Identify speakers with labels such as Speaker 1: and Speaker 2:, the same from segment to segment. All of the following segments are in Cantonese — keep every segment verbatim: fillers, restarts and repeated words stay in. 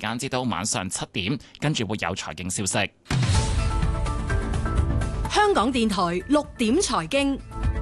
Speaker 1: 間至到晚上七點，跟住會有財經消息。
Speaker 2: 香港電台六點財經，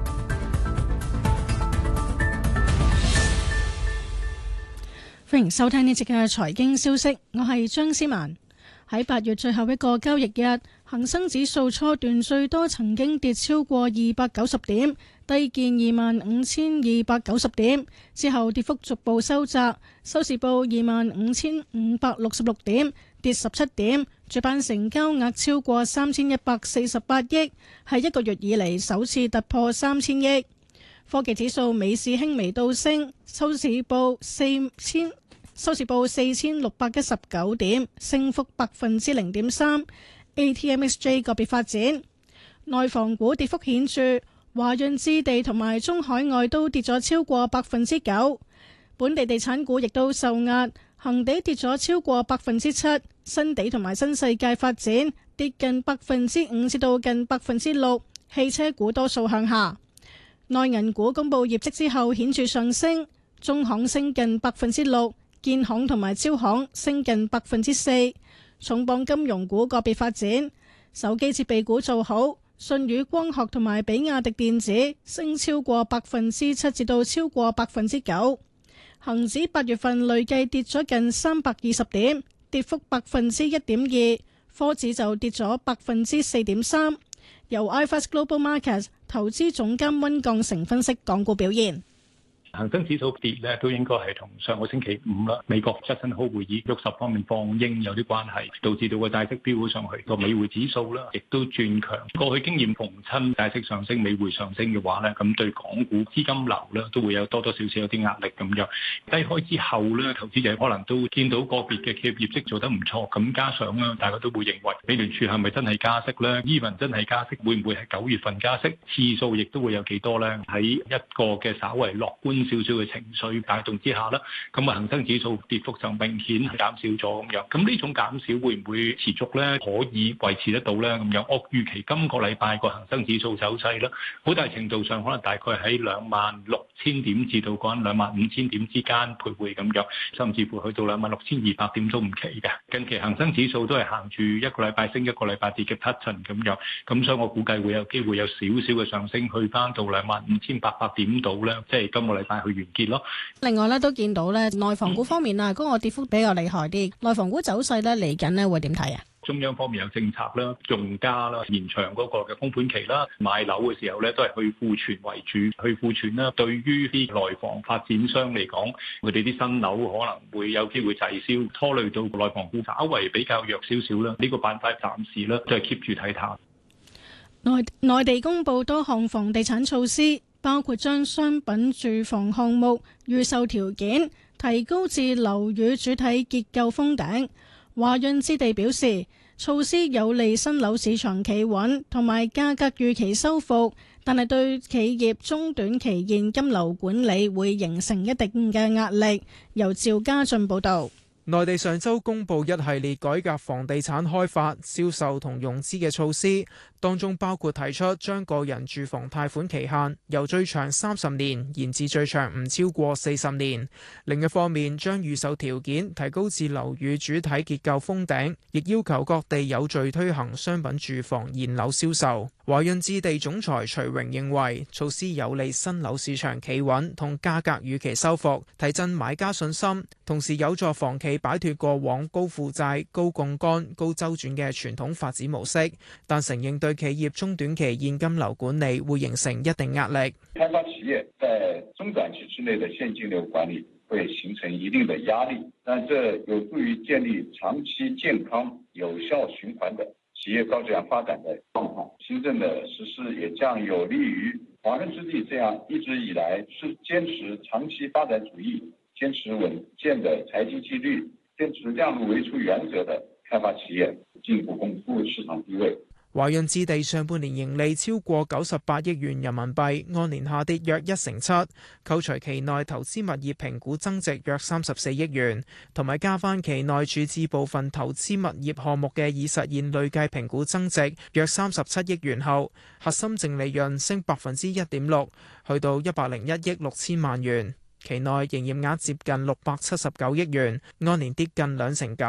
Speaker 3: 歡迎收聽呢節嘅財經消息，我係張思文。喺八月最後一個交易日，恒生指數初段最多曾經跌超過二百九十點，低見二萬五千二百九十點，之後跌幅逐步收窄，收市報二萬五千五百六十六點，跌十七點，主板成交額超過三千一百四十八億，係一個月以嚟首次突破三千億。科技指數尾市輕微倒升，收市報四千。收市報四千六百一十九點，升幅百分之零點三。A T M X J 個別發展，內房股跌幅顯著，華潤置地同埋中海外都跌咗超過百分之九。本地地產股亦都受壓，恒地跌咗超過百分之七，新地同埋新世界發展跌近百分之五至到近百分之六。汽車股多數向下。內銀股公布業績之後顯著上升，中行升近百分之六。建行同埋招行升近百分之四，重磅金融股個別發展，手機設備股做好，舜宇光學同埋比亞迪電子升超過百分之七至到超過百分之九。恒指八月份累計跌咗近三百二十點，跌幅百分之一點二，科指就跌咗百分之四點三。由 iFAST Global Markets 投資總監溫鋼成分析港股表現。
Speaker 4: 恒生指數跌咧，都應該係同上個星期五啦，美國加息會議喐十方面放鷹有啲關係，導致到個債息飆咗上去，個美匯指數啦，亦都轉強。過去經驗逢親債息上升、美匯上升嘅話咧，咁對港股資金流咧都會有多多少少有啲壓力咁樣。低開之後咧，投資者可能都見到個別嘅企業業績做得唔錯，咁加上咧，大家都會認為美聯儲係咪真係加息咧？even真係加息，會唔會係九月份加息？次數亦都會有幾多咧？喺一個嘅稍為樂觀少少嘅情緒帶動之下啦，咁啊恒生指數跌幅就明顯係減少咗咁樣。咁呢種減少會唔會持續咧？可以維持得到咧？咁樣我預期今個禮拜個恒生指數走勢啦，好大程度上可能大概喺兩萬六千點至到嗰兩萬五千點之間徘徊咁樣，甚至乎去到兩萬六千二百點都唔奇嘅。近期恒生指數都係行住一個禮拜升一個禮拜跌嘅 pattern 咁樣，咁所以我估計會有機會有少少嘅上升，去翻到兩萬五千八百點度咧，即係今個禮拜去完結咯。
Speaker 3: 另外咧都見到咧內房股方面啊，嗰個跌幅比較厲害啲。內房股走勢咧嚟緊咧會點睇啊？
Speaker 4: 中央方面有政策啦，用加啦，延長嗰個嘅供盤期啦，買樓嘅時候咧都係去庫存為主，去庫存啦。對於啲內房發展商嚟講，佢哋啲新樓可能會有機會滯銷，拖累到內房股稍為比較弱少少啦。呢個板塊暫時咧都係 keep 住睇淡。
Speaker 3: 內內地公布多項房地產措施，包括將商品住房項目預售條件提高至樓宇主體結構封頂。華潤置地表示，措施有利新樓市場企穩同埋價格預期收復，但係對企業中短期現金流管理會形成一定嘅壓力。由趙家俊報導。
Speaker 5: 內地上週公布一系列改革房地產開發、銷售同融資嘅措施，當中包括提出將個人住房貸款期限由最長三十年延至最長唔超過四十年。另一方面，將預售條件提高至樓宇主體結構封頂，亦要求各地有序推行商品住房現樓銷售。華潤置地總裁徐榮認為，措施有利新樓市場企穩同價格預期收復，提振買家信心，同時有助房企擺脫過往高負債、高槓桿、高周轉嘅傳統發展模式，但承認對企業中短期現金流管理會形成一定壓力。
Speaker 6: 開發企業在中短期之內的現金流管理會形成一定的壓力，但這有助於建立長期健康有效循環的企業高質量發展的狀況。新政的實施也將有利於華潤置地這樣一直以來是堅持長期發展主義、堅持穩健的財經紀律、堅持量入為出原則的開發企業，進一步鞏固市場地位。
Speaker 5: 華潤置地上半年盈利超過九十八億元人民幣，按年下跌約一成七。扣除期內投資物業評估增值約三十四億元，同埋加翻期內處置部分投資物業項目嘅已實現累計評估增值約三十七億元後，核心淨利潤升百分之一點六，去到一百零一億六千萬元。期內營業額接近六百七十九億元，按年跌近兩成九。